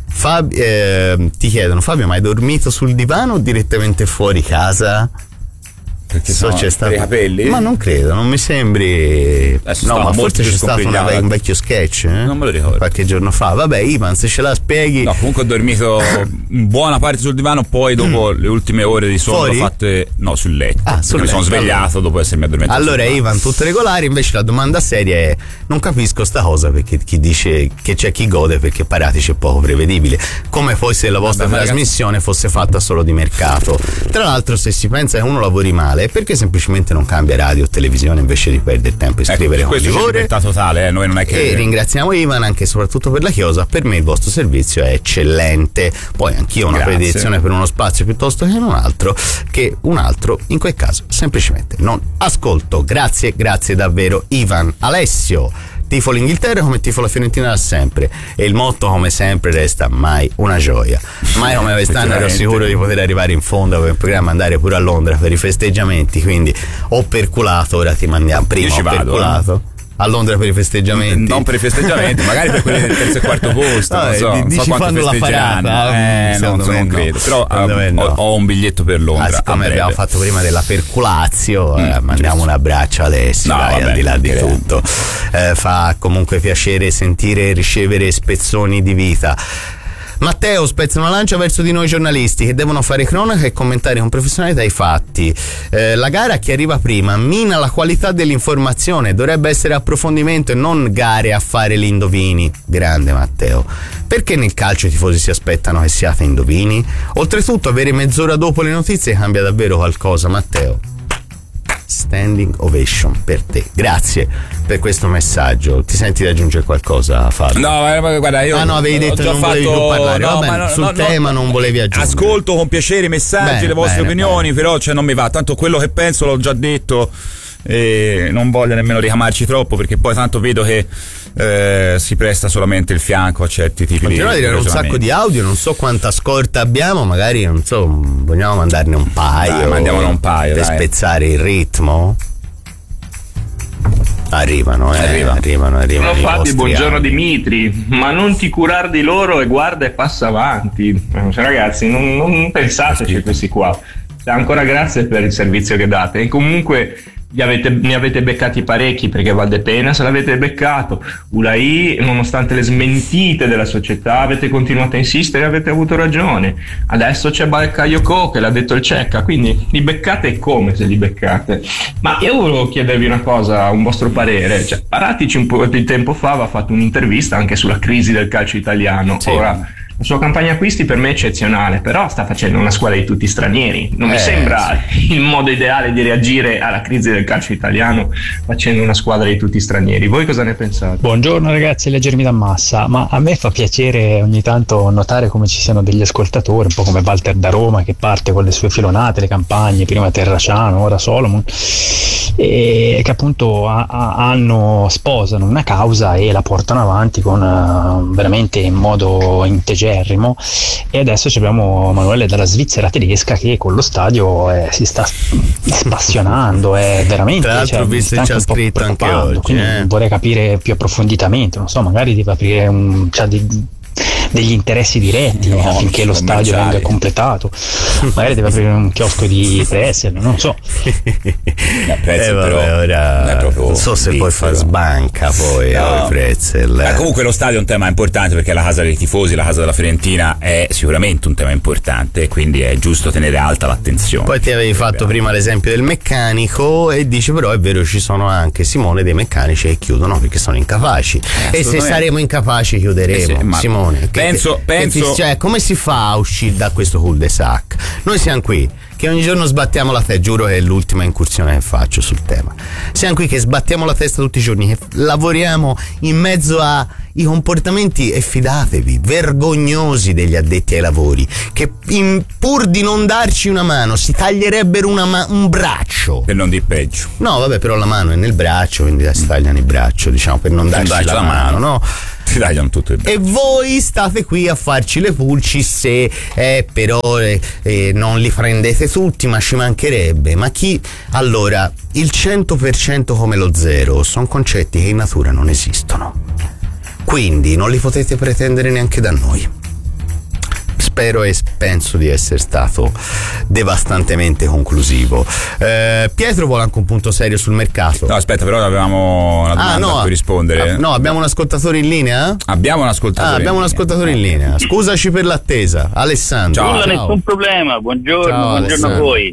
S5: Ti chiedono: Fabio, ma hai dormito sul divano o direttamente fuori casa? Perché c'è stato... i capelli?
S2: Ma non credo, non mi sembri. No, ma forse c'è stato un vecchio sketch,
S5: non me lo ricordo,
S2: qualche giorno fa. Vabbè, Ivan, se ce la spieghi.
S5: No, comunque ho dormito buona parte sul divano, poi dopo le ultime ore di sonno l'ho fatte sul letto. Mi sono svegliato dopo essermi addormentato.
S2: Allora, Ivan, tutto regolare. Invece la domanda seria è: non capisco sta cosa, perché chi dice che c'è chi gode perché Paratici è poco prevedibile, come poi se la vostra trasmissione fosse fatta solo di mercato. Tra l'altro, se si pensa che uno lavori male, perché semplicemente non cambia radio o televisione invece di perdere tempo e scrivere con
S5: questo
S2: vigore?
S5: Questo è totale, noi non è che...
S2: E ringraziamo Ivan anche e soprattutto per la chiosa. Per me il vostro servizio è eccellente. Poi anch'io ho una predilezione per uno spazio piuttosto che un altro, in quel caso semplicemente non ascolto. Grazie davvero Ivan. Alessio: tifo l'Inghilterra come tifo la Fiorentina da sempre, e il motto come sempre resta: mai una gioia. Mai come quest'anno ero sicuro di poter arrivare in fondo per il programma, andare pure a Londra per i festeggiamenti, quindi ho perculato, ora ti mandiamo prima. Ho perculato a Londra per i festeggiamenti,
S5: non per i festeggiamenti, magari per quelli del terzo e quarto posto, non so quanto festeggeranno, non credo, però ho un biglietto per Londra.
S2: Siccome abbiamo fatto prima della perculazio, mandiamo un abbraccio a Alessio, al di là di tutto. Fa comunque piacere sentire e ricevere spezzoni di vita. Matteo spezza una lancia verso di noi giornalisti che devono fare cronaca e commentare con professionalità i fatti. La gara, chi arriva prima, mina la qualità dell'informazione, dovrebbe essere approfondimento e non gare a fare gli indovini. Grande Matteo. Perché nel calcio i tifosi si aspettano che siate indovini? Oltretutto, avere mezz'ora dopo le notizie cambia davvero qualcosa, Matteo. Standing ovation per te. Grazie per questo messaggio. Ti senti di aggiungere qualcosa, Fabio?
S5: No, guarda, io
S2: avevi detto che non volevi più parlare. Sul tema non volevi aggiungere.
S5: Ascolto con piacere i messaggi, le vostre opinioni, però non mi va. Tanto quello che penso l'ho già detto e non voglio nemmeno ricamarci troppo, perché poi tanto vedo che si presta solamente il fianco a certi tipi di...
S2: Continuiamo a dire un sacco di audio, non so quanta scorta abbiamo, magari non so, vogliamo mandarne un paio.
S5: Mandiamone un paio
S2: per spezzare il ritmo. Arrivano.
S6: Ciao Fabio, buongiorno Dimitri, ma non ti curare di loro e guarda e passa avanti. Ragazzi, non pensateci a questi qua. Ancora grazie per il servizio che date, e comunque ne avete beccati parecchi, perché Valdepena se l'avete beccato, Ulai, nonostante le smentite della società, avete continuato a insistere e avete avuto ragione. Adesso c'è Bakayoko che l'ha detto il Cecca, quindi li beccate come se li beccate. Ma io volevo chiedervi una cosa, un vostro parere. Paratici un po' di tempo fa aveva fatto un'intervista anche sulla crisi del calcio italiano. Sì. Ora, la sua campagna acquisti per me è eccezionale, però sta facendo una squadra di tutti stranieri. Non mi sembra il modo ideale di reagire alla crisi del calcio italiano facendo una squadra di tutti stranieri. Voi cosa ne pensate?
S7: Buongiorno ragazzi, leggermi da Massa, ma a me fa piacere ogni tanto notare come ci siano degli ascoltatori, un po' come Walter da Roma, che parte con le sue filonate, le campagne, prima Terracciano, ora Solomon, e che appunto sposano una causa e la portano avanti con veramente in modo integerrimo. E adesso abbiamo Emanuele dalla Svizzera tedesca che con lo stadio si sta spassionando, è veramente,
S2: tra l'altro, visto che ci ha scritto anche oggi,
S7: quindi vorrei capire più approfonditamente, non so, magari deve aprire degli interessi diretti affinché lo stadio venga completato. Magari deve aprire un chiosco di pretzel, non so.
S2: Non so se poi fa sbanca poi i pretzel.
S5: Comunque lo stadio è un tema importante, perché la casa dei tifosi, la casa della Fiorentina, è sicuramente un tema importante, quindi è giusto tenere alta l'attenzione.
S2: Poi ti avevi fatto prima l'esempio del meccanico e dici però è vero, ci sono anche, Simone, dei meccanici che chiudono perché sono incapaci, e se saremo incapaci chiuderemo, Simone.
S5: Penso
S2: cioè, come si fa a uscire da questo cul-de-sac? Noi siamo qui che ogni giorno sbattiamo la testa, giuro che è l'ultima incursione che faccio sul tema, siamo qui che sbattiamo la testa tutti i giorni, che lavoriamo in mezzo ai comportamenti, e fidatevi, vergognosi degli addetti ai lavori, che pur di non darci una mano si taglierebbero un braccio,
S5: per non dir peggio.
S2: No vabbè, però la mano è nel braccio, quindi si tagliano il braccio, diciamo, per non darci la mano, no?
S5: Si tagliano tutto il braccio.
S2: E voi state qui a farci le pulci se però non li prendete tutti, ma ci mancherebbe. Ma chi? Allora, il 100% come lo 0 sono concetti che in natura non esistono, quindi non li potete pretendere neanche da noi. Spero e penso di essere stato devastantemente conclusivo. Pietro vuole anche un punto serio sul mercato.
S5: No, aspetta, però avevamo una domanda a cui rispondere.
S2: No, abbiamo un ascoltatore in linea?
S5: Abbiamo un ascoltatore
S2: in linea. Scusaci per l'attesa, Alessandro.
S8: Ciao. Nessun problema, buongiorno a voi.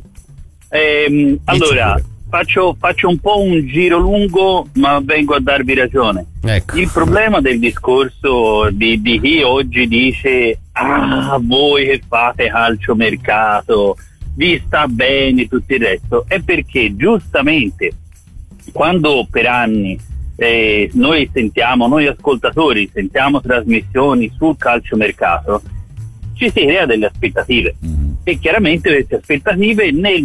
S8: Allora, faccio un po' un giro lungo, ma vengo a darvi ragione.
S2: Ecco.
S8: Il problema del discorso di chi oggi dice voi che fate calciomercato vi sta bene tutto il resto, è perché giustamente quando per anni noi ascoltatori sentiamo trasmissioni sul calciomercato, ci si crea delle aspettative e chiaramente queste aspettative nel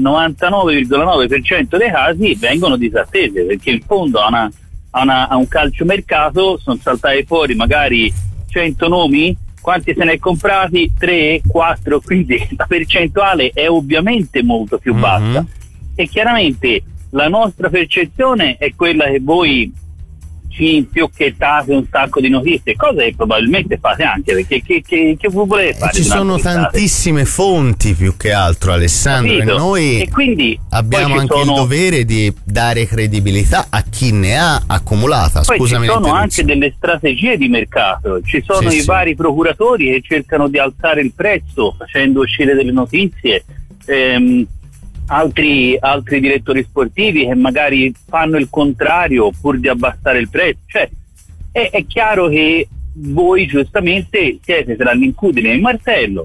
S8: 99,9% dei casi vengono disattese, perché in fondo a un calciomercato sono saltati fuori magari 100 nomi, quanti se ne è comprati? 3, 4, quindi la percentuale è ovviamente molto più bassa e chiaramente la nostra percezione è quella che voi ci impiocchettate un sacco di notizie, cosa che probabilmente fate anche, perché che volete fare?
S2: Ci sono tantissime fonti più che altro, Alessandro, e noi quindi abbiamo anche il dovere di dare credibilità a chi ne ha accumulata.
S8: Poi ci sono anche delle strategie di mercato, ci sono i vari procuratori che cercano di alzare il prezzo facendo uscire delle notizie, altri direttori sportivi che magari fanno il contrario pur di abbassare il prezzo. Cioè è chiaro che voi giustamente siete tra l'incudine e il martello,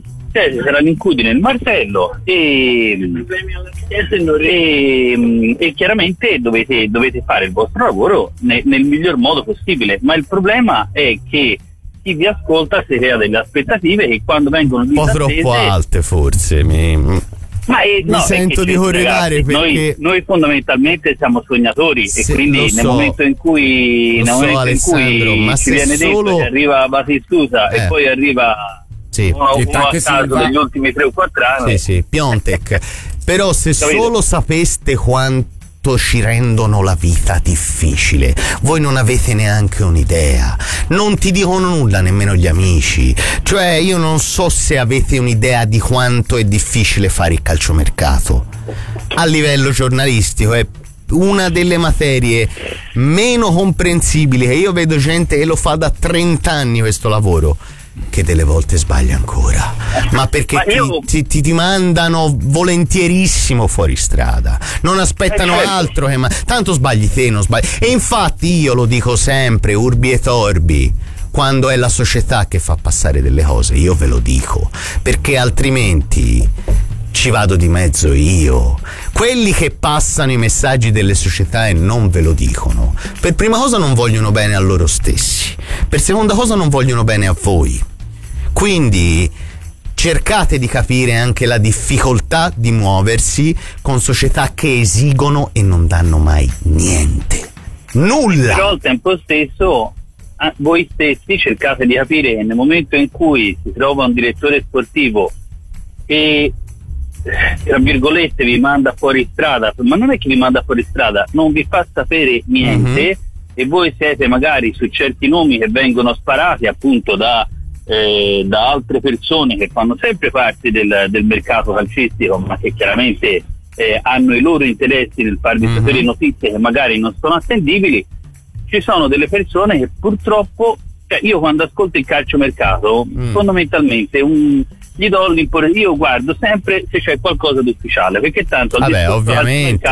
S8: e chiaramente dovete fare il vostro lavoro nel miglior modo possibile, ma il problema è che chi vi ascolta si crea delle aspettative che quando vengono disattese,
S2: un po' troppo alte forse mi sento di correlare, perché
S8: noi fondamentalmente siamo sognatori e quindi nel momento in cui ci viene detto che arriva Batistuta e poi arriva uno a caso degli ultimi 3 o 4 anni,
S2: Piontek, però se solo sapeste quanto ci rendono la vita difficile, voi non avete neanche un'idea, non ti dicono nulla nemmeno gli amici, cioè io non so se avete un'idea di quanto è difficile fare il calciomercato a livello giornalistico, è una delle materie meno comprensibili, che io vedo gente che lo fa da 30 anni questo lavoro, che delle volte sbaglia ancora, ma perché ti mandano volentierissimo fuori strada, non aspettano altro che tanto sbagli te, non sbagli. E infatti io lo dico sempre, urbi e torbi, quando è la società che fa passare delle cose, io ve lo dico, perché altrimenti ci vado di mezzo io. Quelli che passano i messaggi delle società e non ve lo dicono, per prima cosa non vogliono bene a loro stessi, per seconda cosa non vogliono bene a voi. Quindi cercate di capire anche la difficoltà di muoversi con società che esigono e non danno mai niente, nulla.
S8: Però al tempo stesso voi stessi cercate di capire che nel momento in cui si trova un direttore sportivo e tra virgolette vi manda fuori strada, ma non è che vi manda fuori strada, non vi fa sapere niente, e voi siete magari su certi nomi che vengono sparati appunto da da altre persone che fanno sempre parte del mercato calcistico, ma che chiaramente hanno i loro interessi nel farvi sapere notizie che magari non sono attendibili. Ci sono delle persone che purtroppo, cioè io quando ascolto il calciomercato fondamentalmente gli do io guardo sempre se c'è qualcosa di ufficiale, perché tanto
S2: ovviamente,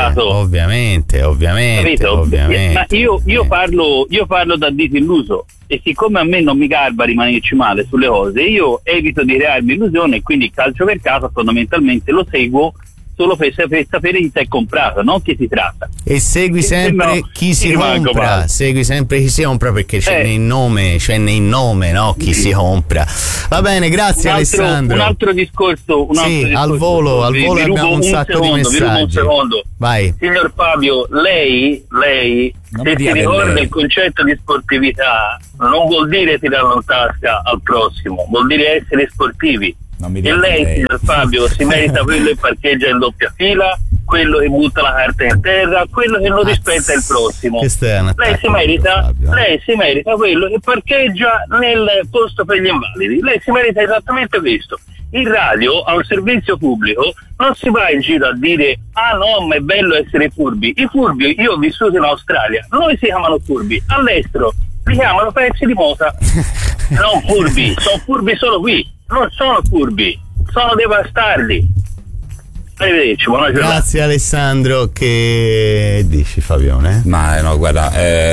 S8: ma io parlo da disilluso, e siccome a me non mi garba rimanerci male sulle cose, io evito di crearmi illusione, e quindi il calciomercato fondamentalmente lo seguo solo per sapere chi si è comprato, non chi si tratta.
S2: E segui sempre chi si compra, perché c'è nel nome, no? Chi si compra. Va bene, grazie Alessandro.
S8: Un altro discorso.
S2: Al volo abbiamo un sacco di messaggi.
S8: Un secondo.
S2: Vai.
S8: Signor Fabio, lei se si ricorda il concetto di sportività, non vuol dire tirarlo in tasca al prossimo, vuol dire essere sportivi. E lei, signor Fabio, si merita quello che parcheggia in doppia fila, quello che butta la carta in terra, quello che non rispetta il prossimo. Lei si merita quello che parcheggia nel posto per gli invalidi. Lei si merita esattamente questo. In radio, a un servizio pubblico, non si va in giro a dire no, ma è bello essere furbi. I furbi, io ho vissuto in Australia, noi si chiamano furbi, all'estero li chiamano pezzi di mota. Non furbi, sono furbi solo qui. Non sono furbi, sono dei bastardi. Arrivederci, buona giornata.
S2: Grazie Alessandro. Che dici, Fabione?
S5: Ma no, guarda,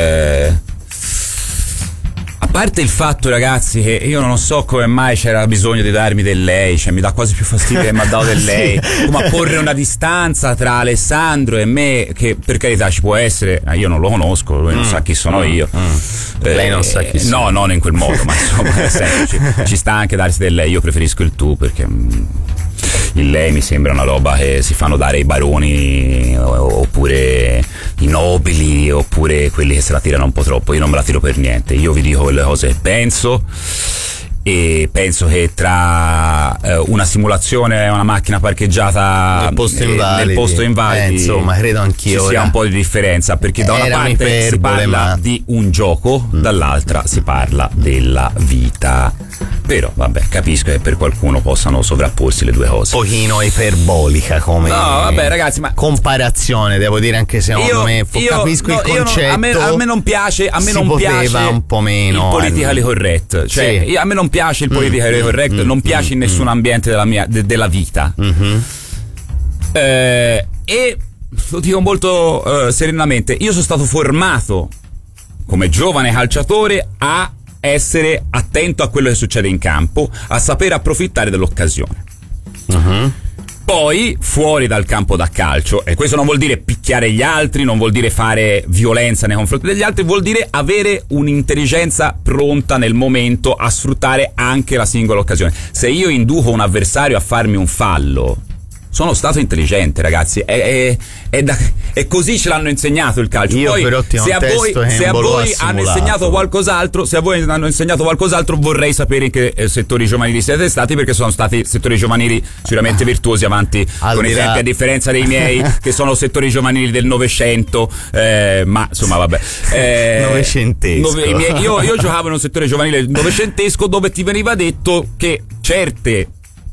S5: a parte il fatto, ragazzi, che io non so come mai c'era bisogno di darmi del lei, cioè mi dà quasi più fastidio che mi ha dato del lei, come a porre una distanza tra Alessandro e me, che per carità ci può essere, io non lo conosco, lui non sa chi sono io.
S2: Lei non sa chi sono.
S5: No, non in quel modo, ma insomma ci sta anche darsi del lei. Io preferisco il tu, perché il lei mi sembra una roba che si fanno dare i baroni, oppure i nobili, oppure quelli che se la tirano un po' troppo. Io non me la tiro per niente, io vi dico quelle cose che penso, e penso che tra una simulazione e una macchina parcheggiata nel posto invalidi,
S2: insomma, credo anch'io
S5: ci sia un po' di differenza, perché da una parte si parla di un gioco, dall'altra si parla della vita. Però vabbè, capisco che per qualcuno possano sovrapporsi le due cose.
S2: Un pochino iperbolica come
S5: ragazzi, ma
S2: comparazione, devo dire, anche se secondo me capisco il concetto.
S5: A me non piace
S2: un po' meno
S5: il politically correct, cioè a me non piace il politically correct, non piace in nessun ambiente della vita. E lo dico molto serenamente, io sono stato formato come giovane calciatore a essere attento a quello che succede in campo, a saper approfittare dell'occasione. Poi fuori dal campo da calcio, e questo non vuol dire picchiare gli altri, non vuol dire fare violenza nei confronti degli altri, vuol dire avere un'intelligenza pronta nel momento a sfruttare anche la singola occasione. Se io induco un avversario a farmi un fallo, sono stato intelligente, ragazzi, è così ce l'hanno insegnato il calcio.
S2: Io
S5: poi
S2: però
S5: se a voi hanno insegnato qualcos'altro, vorrei sapere in che settori giovanili siete stati, perché sono stati settori giovanili sicuramente virtuosi, avanti con i tempi, a differenza dei miei che sono settori giovanili del Novecento, ma insomma vabbè,
S2: novecentesco.
S5: Io giocavo in un settore giovanile novecentesco dove ti veniva detto che certe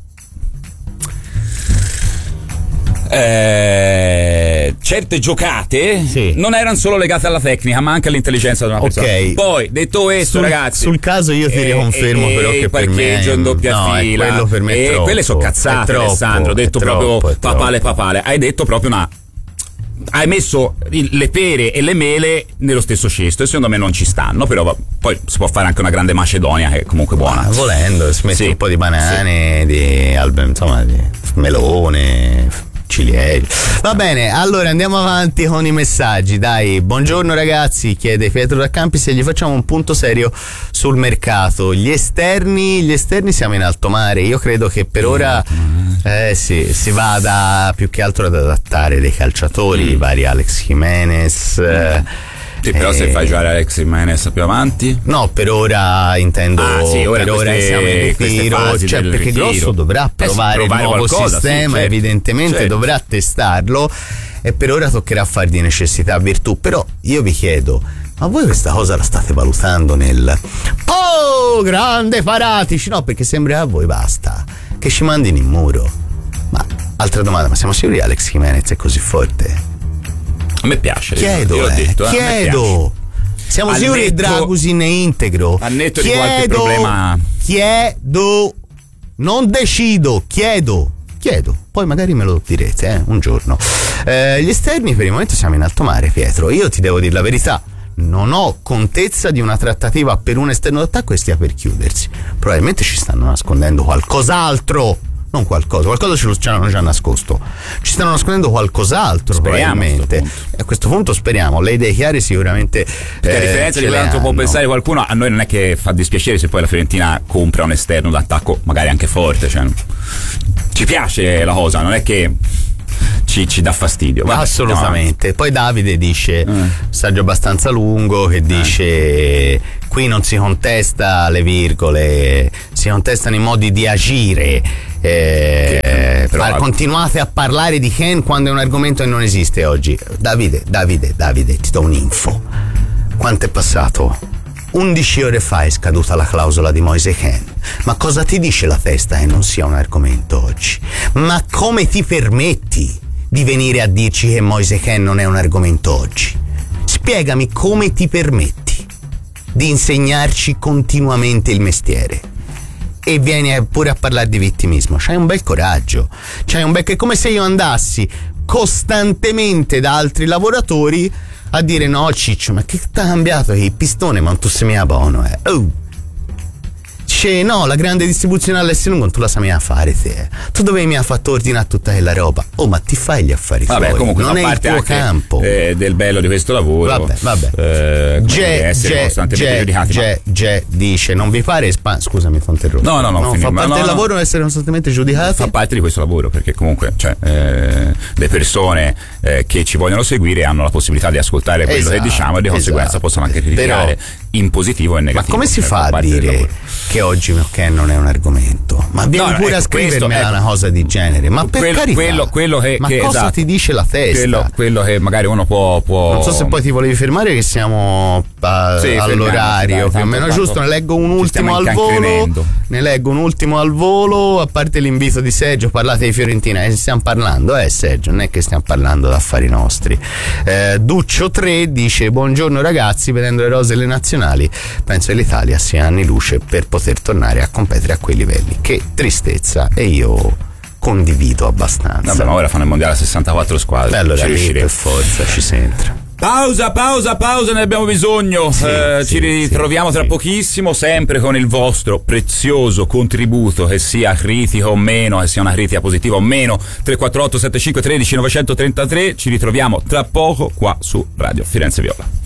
S5: giocate non erano solo legate alla tecnica, ma anche all'intelligenza di una persona. Poi detto questo, ragazzi,
S2: sul caso io ti riconfermo però che per me
S5: in doppia fila,
S2: quello per me è troppo,
S5: quelle sono cazzate, Alessandro. Ho detto proprio papale. Hai detto proprio hai messo le pere e le mele nello stesso cesto, e secondo me non ci stanno, però poi si può fare anche una grande macedonia che è comunque buona.
S2: Volendo si mette un po' di banane, di melone, ciliegi. Va bene, allora andiamo avanti con i messaggi. Dai, buongiorno ragazzi, chiede Pietro da Campi se gli facciamo un punto serio sul mercato. Gli esterni siamo in alto mare. Io credo che per ora si vada più che altro ad adattare dei calciatori, vari Alex Jimenez.
S5: Sì, però se fai giocare Alex Jimenez più avanti?
S2: No, per ora intendo. Per ora siamo in ritiro, perché Grosso dovrà provare il nuovo sistema, evidentemente dovrà testarlo, e per ora toccherà fare di necessità virtù. Però io vi chiedo, Ma voi questa cosa la state valutando nel grande Paratici? No, perché sembra a voi basta che ci mandino in muro. Ma altra domanda, ma siamo sicuri che Alex Jimenez è così forte?
S5: A me piace.
S2: Chiedo. Siamo sicuri che Dragusin è integro?
S5: A netto di qualche problema.
S2: Chiedo. Non decido, chiedo. Poi magari me lo direte, un giorno. Gli esterni per il momento siamo in alto mare, Pietro. Io ti devo dire la verità. Non ho contezza di una trattativa per un esterno d'attacco e stia per chiudersi. Probabilmente ci stanno nascondendo qualcos'altro. Non qualcosa ci hanno già nascosto. Ci stanno nascondendo qualcos'altro, probabilmente. A questo punto speriamo. Le idee chiare sicuramente.
S5: Perché a differenza di quanto può pensare qualcuno, a noi non è che fa dispiacere se poi la Fiorentina compra un esterno d'attacco, magari anche forte. Cioè, ci piace la cosa, non è che ci dà fastidio.
S2: Vabbè, assolutamente. No. Poi Davide dice messaggio abbastanza lungo che dice qui non si contesta le si contestano i modi di agire. Continuate a parlare di Ken quando è un argomento che non esiste oggi. Davide, ti do un'info. Quanto è passato? 11 ore fa è scaduta la clausola di Moise Kean. Ma cosa ti dice la testa che non sia un argomento oggi? Ma come ti permetti di venire a dirci che Moise Kean non è un argomento oggi? Spiegami come ti permetti di insegnarci continuamente il mestiere e vieni pure a parlare di vittimismo. C'hai un bel coraggio, è come se io andassi costantemente da altri lavoratori a dire no Ciccio, ma che t'ha cambiato il pistone, ma tu sei mia buono Dice no, la grande distribuzione all'S1 tu la sai a fare te. Tu dovevi mi ha fatto ordinare tutta quella roba. Ma ti fai gli affari tuoi.
S5: Comunque
S2: non è il tuo campo.
S5: Del bello di questo lavoro.
S2: Vabbè. Dice non vi pare scusami, ti ho interrotto.
S5: No,
S2: fa parte del lavoro essere costantemente giudicati.
S5: Fa parte di questo lavoro, perché comunque le persone che ci vogliono seguire hanno la possibilità di ascoltare quello che diciamo e di conseguenza possono anche criticare in positivo e negativo.
S2: Ma come si fa a dire che oggi Ken non è un argomento? Ma vieni pure a scrivermela una cosa di genere. Ma per carità,
S5: quello che
S2: cosa
S5: esatto,
S2: ti dice la testa?
S5: Quello che magari uno può.
S2: Non so se poi ti volevi fermare, che siamo all'orario più o meno giusto. Ne leggo un ultimo al volo. A parte l'invito di Sergio, parlate di Fiorentina. Stiamo parlando, Sergio, non è che stiamo parlando d'affari nostri. Duccio 3 dice buongiorno ragazzi, vedendo le rose delle nazionali penso che l'Italia sia anni luce per poter tornare a competere a quei livelli. Che tristezza, e io condivido abbastanza.
S5: Vabbè, ma ora fanno il mondiale a 64 squadre.
S2: Allora lì per forza ci s'entra.
S5: Pausa, ne abbiamo bisogno. Ci ritroviamo tra pochissimo, sempre con il vostro prezioso contributo, che sia critico o meno, che sia una critica positiva o meno. 348 75 13 933. Ci ritroviamo tra poco qua su Radio Firenze Viola.